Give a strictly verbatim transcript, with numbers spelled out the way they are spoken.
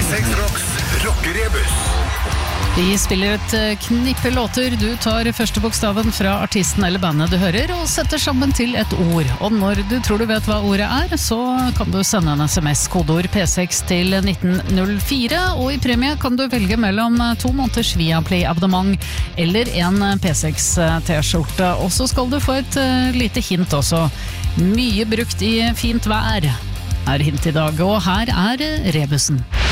P seks Rocks rockerebus. Vi spiller et knippe låter. Du tar første bokstaven fra artisten eller bandet du hører og setter sammen til et ord. Og når du tror du vet hva ordet er, så kan du sende en sms, kodeord P seks til nitten null fire, og i premie kan du velge mellom to måneders Viaplay-abonnement eller en P seks T-skjorte. Og så skal du få et lite hint også. Mye brukt i fint vær er hint i dag, og her er rebusen.